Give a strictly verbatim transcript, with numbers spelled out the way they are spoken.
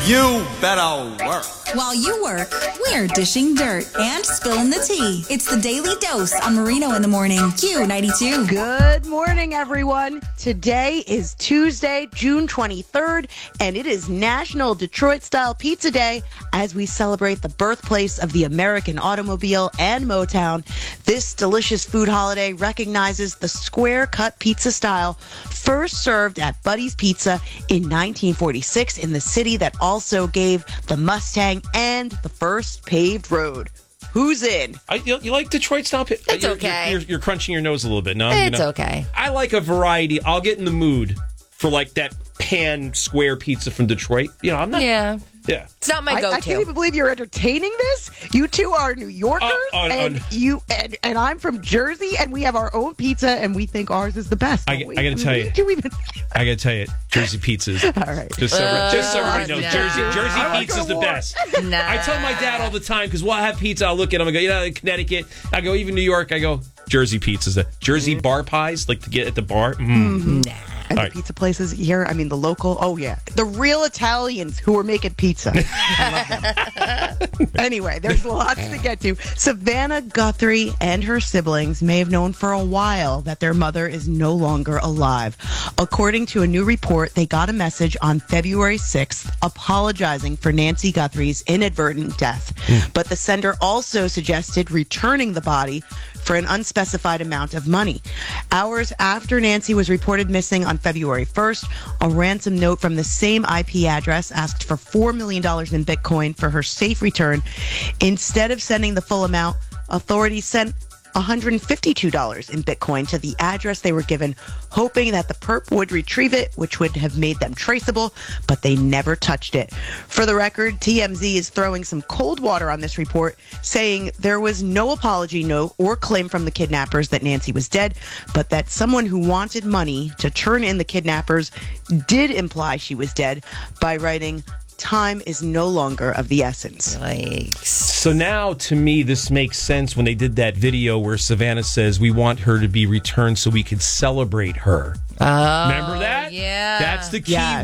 You better work. While you work, we're dishing dirt and spilling the tea. It's the Daily Dose on Marino in the Morning. Q ninety-two. Good morning, everyone. Today is Tuesday, June twenty-third, and it is National Detroit-Style Pizza Day as we celebrate the birthplace of the American automobile and Motown. This delicious food holiday recognizes the square-cut pizza style first served at Buddy's Pizza in nineteen forty-six in the city that also gave the Mustang and the first paved road. Who's in? I, you, you like Detroit style pizza? It's you're, okay. You're, you're, you're crunching your nose a little bit. No, It's you know? okay. I like a variety. I'll get in the mood for like that pan square pizza from Detroit. You know, I'm not. Yeah. Yeah. It's not my I, go-to. I can't even believe you're entertaining this. You two are New Yorkers, Uh, uh, and uh, you and, and I'm from Jersey, and we have our own pizza, and we think ours is the best. I, don't we? I gotta tell you. Do we even... I gotta tell you, Jersey pizzas. All right. Just so, Uh, just so everybody knows, no. Jersey Jersey I like pizza's a the war. best. Nah. I tell my dad all the time because we'll have pizza. I'll look at him and go, you know, Connecticut. I go, even New York. I go, Jersey pizza's the Jersey bar pies, like to get at the bar. Mm. Nah. And All the right. pizza places here, I mean, the local, oh, yeah. The real Italians who are making pizza. I love them. Anyway, there's lots to get to. Savannah Guthrie and her siblings may have known for a while that their mother is no longer alive. According to a new report, they got a message on February sixth apologizing for Nancy Guthrie's inadvertent death. But the sender also suggested returning the body for an unspecified amount of money. Hours after Nancy was reported missing on February first, a ransom note from the same I P address asked for four million dollars in Bitcoin for her safe return. Instead of sending the full amount, authorities sent one hundred fifty-two dollars in Bitcoin to the address they were given, hoping that the perp would retrieve it, which would have made them traceable, but they never touched it. For the record, T M Z is throwing some cold water on this report, saying there was no apology note or claim from the kidnappers that Nancy was dead, but that someone who wanted money to turn in the kidnappers did imply she was dead by writing, "Time is no longer of the essence." Yikes. So now, to me, this makes sense when they did that video where Savannah says we want her to be returned so we could celebrate her. Oh, Remember that? yeah. That's the key Yeah.